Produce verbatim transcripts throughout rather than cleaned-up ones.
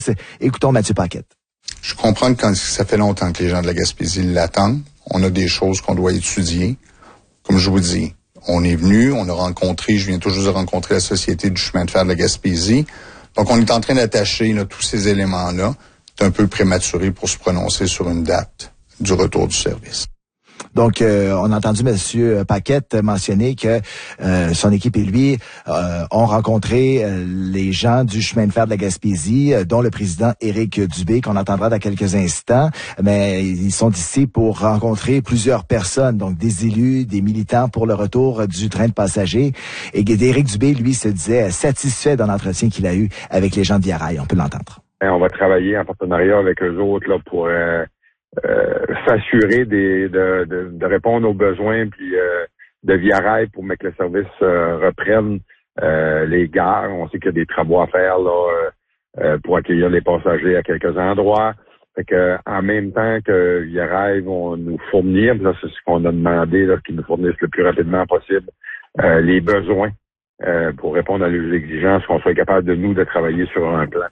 Écoutons Mathieu Paquette. Je comprends que quand ça fait longtemps que les gens de la Gaspésie l'attendent. On a des choses qu'on doit étudier. Comme je vous dis, on est venu, on a rencontré, je viens toujours de rencontrer la Société du chemin de fer de la Gaspésie. Donc, on est en train d'attacher là, tous ces éléments-là. C'est un peu prématuré pour se prononcer sur une date du retour du service. Donc, euh, on a entendu M. Paquette mentionner que euh, son équipe et lui euh, ont rencontré euh, les gens du chemin de fer de la Gaspésie, euh, dont le président Éric Dubé, qu'on entendra dans quelques instants. Mais ils sont ici pour rencontrer plusieurs personnes, donc des élus, des militants pour le retour du train de passagers. Et Éric Dubé, lui, se disait satisfait d'un entretien qu'il a eu avec les gens de Via Rail. On peut l'entendre. On va travailler en partenariat avec eux autres là pour... Euh... Euh, s'assurer des, de, de, de répondre aux besoins puis euh, de Via Rail pour que le service euh, reprenne euh, les gares. On sait qu'il y a des travaux à faire là euh, pour accueillir les passagers à quelques endroits. Fait que en même temps que Via Rail vont nous fournir, là c'est ce qu'on a demandé là, qu'ils nous fournissent le plus rapidement possible euh, les besoins euh, pour répondre à leurs exigences, qu'on soit capable de nous de travailler sur un plan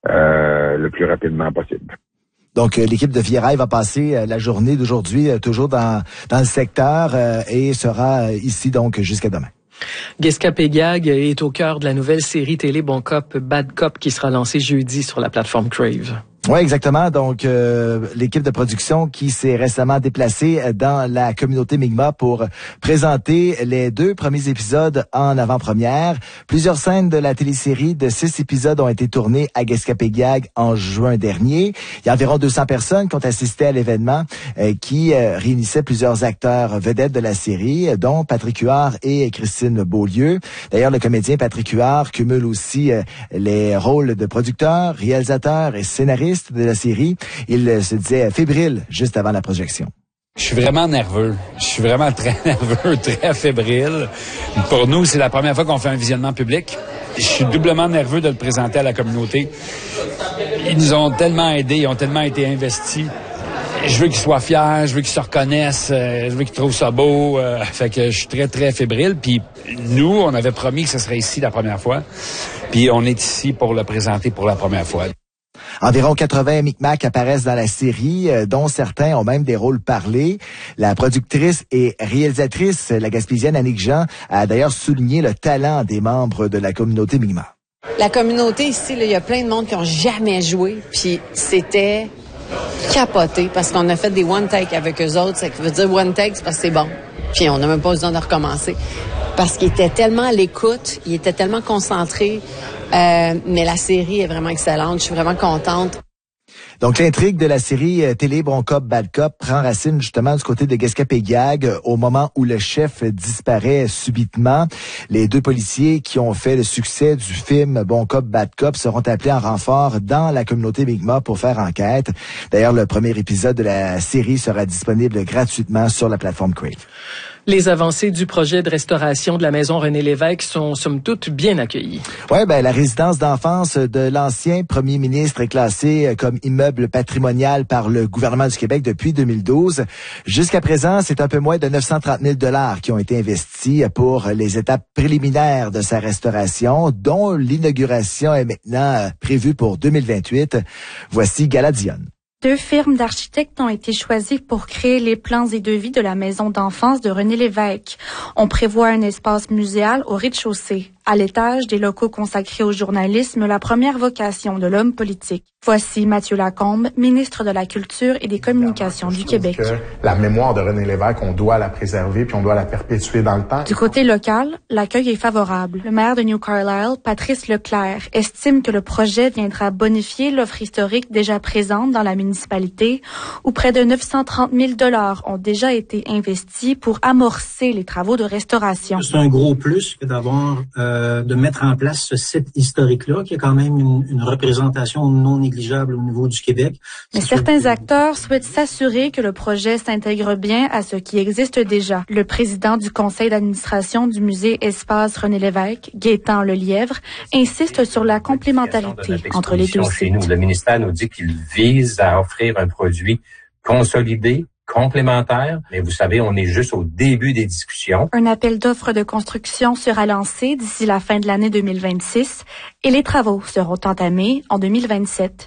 euh, le plus rapidement possible. Donc, l'équipe de Via Rail va passer la journée d'aujourd'hui toujours dans, dans le secteur euh, et sera ici donc jusqu'à demain. Guescapéguag est au cœur de la nouvelle série télé Bon Cop, Bad Cop qui sera lancée jeudi sur la plateforme Crave. Oui, exactement. Donc, euh, l'équipe de production qui s'est récemment déplacée dans la communauté Mi'kmaq pour présenter les deux premiers épisodes en avant-première. Plusieurs scènes de la télésérie de six épisodes ont été tournées à Guescapéguag en juin dernier. Il y a environ deux cents personnes qui ont assisté à l'événement euh, qui euh, réunissait plusieurs acteurs vedettes de la série, dont Patrick Huard et Christine Beaulieu. D'ailleurs, le comédien Patrick Huard cumule aussi euh, les rôles de producteur, réalisateur et scénariste de la série. Il se disait fébrile juste avant la projection. Je suis vraiment nerveux. Je suis vraiment très nerveux, très fébrile. Pour nous, c'est la première fois qu'on fait un visionnement public. Je suis doublement nerveux de le présenter à la communauté. Ils nous ont tellement aidés, ils ont tellement été investis. Je veux qu'ils soient fiers, je veux qu'ils se reconnaissent, je veux qu'ils trouvent ça beau. Euh, fait que je suis très, très fébrile. Puis nous, on avait promis que ce serait ici la première fois. Puis on est ici pour le présenter pour la première fois. Environ quatre-vingts Mi'kmaq apparaissent dans la série, euh, dont certains ont même des rôles parlés. La productrice et réalisatrice, la Gaspésienne Annick Jean, a d'ailleurs souligné le talent des membres de la communauté Mi'kmaq. La communauté ici, il y a plein de monde qui ont jamais joué, puis c'était capoté parce qu'on a fait des one take avec eux autres. Ça veut dire one take, c'est parce que c'est bon. Puis on n'a même pas besoin de recommencer. Parce qu'ils étaient tellement à l'écoute, ils étaient tellement concentrés. Euh, mais la série est vraiment excellente. Je suis vraiment contente. Donc, l'intrigue de la série euh, télé Bon Cop, Bad Cop prend racine justement du côté de Guescapéguag euh, au moment où le chef disparaît subitement. Les deux policiers qui ont fait le succès du film Bon Cop, Bad Cop seront appelés en renfort dans la communauté Mi'kmaq pour faire enquête. D'ailleurs, le premier épisode de la série sera disponible gratuitement sur la plateforme Crave. Les avancées du projet de restauration de la maison René Lévesque sont somme toute bien accueillies. Ouais, ben la résidence d'enfance de l'ancien premier ministre est classée comme immeuble patrimonial par le gouvernement du Québec depuis deux mille douze. Jusqu'à présent, c'est un peu moins de neuf cent trente mille dollars qui ont été investis pour les étapes préliminaires de sa restauration, dont l'inauguration est maintenant prévue pour deux mille vingt-huit. Voici Galadion. Deux firmes d'architectes ont été choisies pour créer les plans et devis de la maison d'enfance de René Lévesque. On prévoit un espace muséal au rez-de-chaussée. À l'étage, des locaux consacrés au journalisme, la première vocation de l'homme politique. Voici Mathieu Lacombe, ministre de la Culture et des Communications du Québec. Que la mémoire de René Lévesque, on doit la préserver puis on doit la perpétuer dans le temps. Du côté local, l'accueil est favorable. Le maire de New Carlisle, Patrice Leclerc, estime que le projet viendra bonifier l'offre historique déjà présente dans la municipalité, où près de neuf cent trente mille dollars ont déjà été investis pour amorcer les travaux de restauration. C'est un gros plus que d'avoir euh, de mettre en place ce site historique-là, qui a quand même une, une représentation non négligeable au niveau du Québec. Mais certains acteurs souhaitent s'assurer que le projet s'intègre bien à ce qui existe déjà. Le président du conseil d'administration du musée Espace René Lévesque, Gaétan Lelièvre, insiste sur la complémentarité entre les deux sites. Chez nous, le ministère nous dit qu'il vise à offrir un produit consolidé, complémentaires. Mais vous savez, on est juste au début des discussions. Un appel d'offres de construction sera lancé d'ici la fin de l'année deux mille vingt-six et les travaux seront entamés en deux mille vingt-sept.